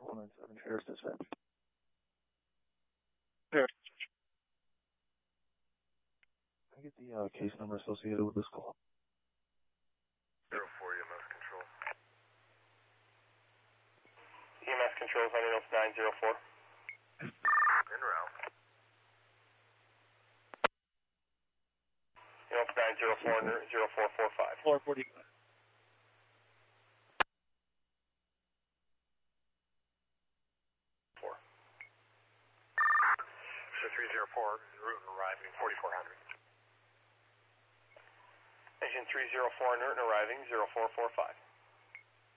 197 Sheriff's Dispatch. Sure. Can I get the case number associated with this call? 04 EMS Control. EMS Control, 904. En route. 904 0445. Floor 45. So 304, route arriving 4400. Engine 304 Newton arriving 0445.